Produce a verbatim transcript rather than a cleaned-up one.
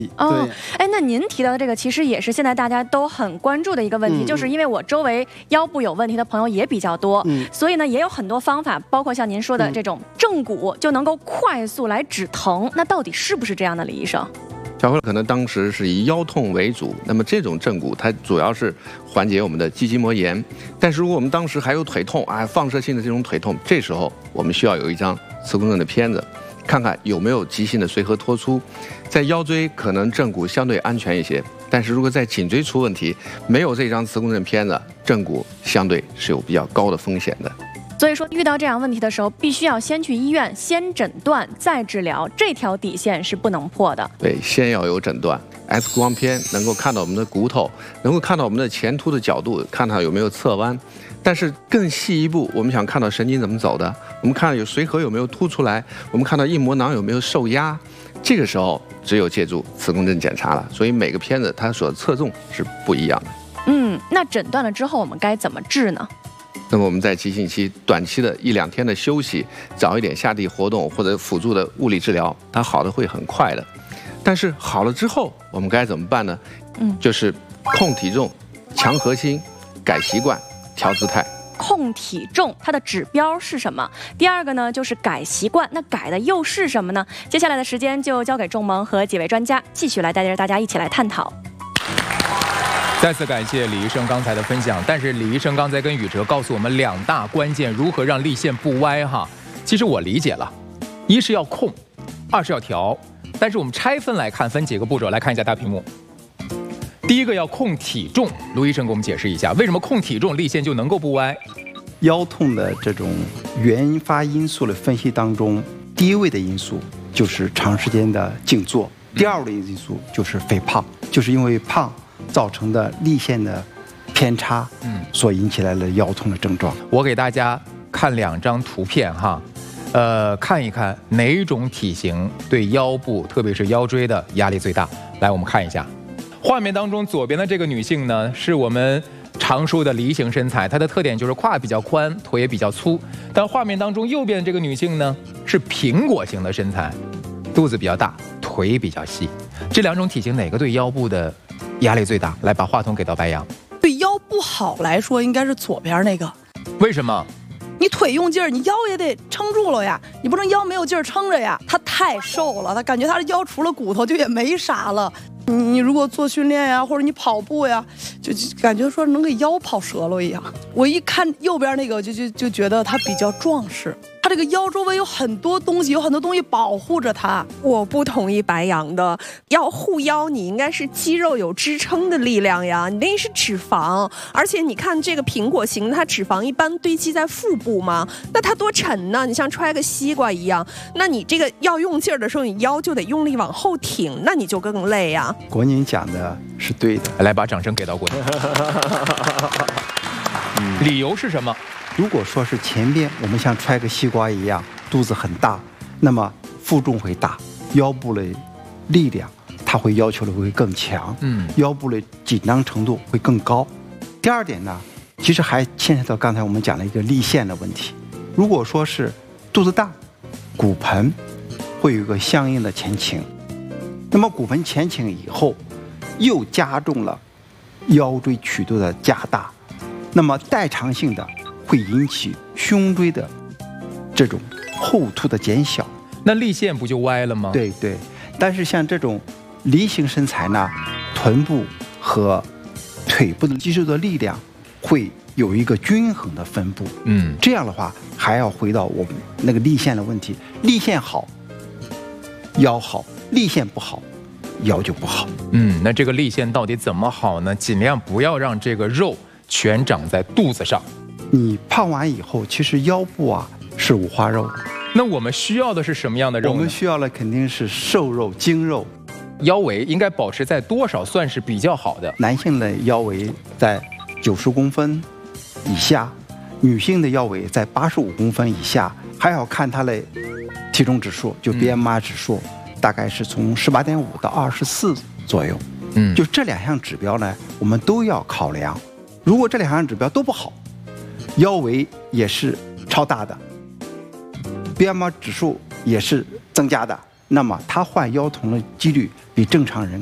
哦，哎，那您提到的这个，其实也是现在大家都很关注的一个问题，嗯、就是因为我周围腰部有问题的朋友也比较多，嗯、所以呢，也有很多方法，包括像您说的这种正骨，就能够快速来止疼。那到底是不是这样的，李医生？ 小辉可能当时是以腰痛为主，那么这种正骨它主要是缓解我们的肌筋膜炎。但是如果我们当时还有腿痛啊，放射性的这种腿痛，这时候我们需要有一张磁共振的片子，看看有没有急性的髓核脱出。在腰椎可能正骨相对安全一些，但是如果在颈椎出问题，没有这张磁共振片子，正骨相对是有比较高的风险的。 所以说，遇到这样问题的时候，必须要先去医院，先诊断，再治疗，这条底线是不能破的。 对，先要有诊断 ，X 光片能够看到我们的骨头，能够看到我们的前凸的角度，看到有没有侧弯。但是更细一步，我们想看到神经怎么走的，我们看到有髓核有没有凸出来，我们看到硬膜囊有没有受压。这个时候只有借助磁共振检查了。所以每个片子它所侧重是不一样的。 嗯，那诊断了之后，我们该怎么治呢？ 那么我们在急性期短期的一两天的休息，早一点下地活动或者辅助的物理治疗，它好的会很快的。但是好了之后，我们该怎么办呢？嗯，就是控体重、强核心、改习惯、调姿态。 控体重它的指标是什么？第二个呢，就是改习惯。那改的又是什么呢？接下来的时间就交给仲萌和几位专家继续来带着大家一起来探讨。 再次感谢李医生刚才的分享。但是李医生刚才跟宇哲告诉我们两大关键，如何让力线不歪哈。其实我理解了，一是要控，二是要调。但是我们拆分来看，分几个步骤来看一下大屏幕。第一个要控体重，卢医生给我们解释一下，为什么控体重力线就能够不歪？ 腰痛的这种原发因素的分析当中，第一位的因素就是长时间的静坐，第二位的因素就是肥胖，就是因为胖造成的力线的偏差，嗯，所引起来的腰痛的症状。 我给大家看两张图片哈，呃，看一看哪种体型对腰部，特别是腰椎的压力最大。来，我们看一下。画面当中左边的这个女性呢，是我们常说的梨形身材，她的特点就是胯比较宽，腿也比较粗。但画面当中右边这个女性呢，是苹果型的身材，肚子比较大，腿比较细。这两种体型哪个对腰部的压力最大？来，把话筒给到白杨。 对腰不好来说，应该是左边那个。 为什么？ 你腿用劲儿，你腰也得撑住了呀，你不能腰没有劲儿撑着呀。他太瘦了，他感觉他的腰除了骨头就也没啥了。你你如果做训练呀，或者你跑步呀，就就感觉说能给腰跑折了一样。我一看右边那个，就就就觉得他比较壮实，他这个腰周围有很多东西，有很多东西保护着他。 我不同意白杨的，要护腰，你应该是肌肉有支撑的力量呀，你那是脂肪，而且你看这个苹果型，它脂肪一般堆积在腹部嘛，那它多沉呢？你像揣个西瓜一样，那你这个要用劲儿的时候，你腰就得用力往后挺，那你就更累呀。 国宁讲的是对的， 来把掌声给到国宁。嗯、理由是什么？ 如果说是前边我们像揣个西瓜一样，肚子很大，那么负重会大，腰部的力量它会要求的会更强，嗯，腰部的紧张程度会更高。第二点呢，其实还牵扯到刚才我们讲的一个力线的问题。如果说是肚子大，骨盆会有一个相应的前倾。那么骨盆前倾以后，又加重了腰椎曲度的加大，那么代偿性的会引起胸椎的这种后凸的减小， 那力线不就歪了吗？ 对对，但是像这种梨形身材呢，臀部和腿部的肌肉的力量会有一个均衡的分布，嗯，这样的话还要回到我们那个力线的问题，力线好，腰好。力线不好，腰就不好。 嗯，那这个力线到底怎么好呢？尽量不要让这个肉全长在肚子上。 你胖完以后，其实腰部啊是五花肉。 那我们需要的是什么样的肉呢？ 我们需要的肯定是瘦肉、精肉。 腰围应该保持在多少算是比较好的？ 男性的腰围在九十公分以下，女性的腰围在八十五公分以下，还要看她的体重指数，就 B M I 指数。嗯，大概是从十八点五到二十四左右，嗯，就这两项指标呢，我们都要考量。如果这两项指标都不好，腰围也是超大的 ，B M I 指数也是增加的， 那么他患腰痛的几率比正常人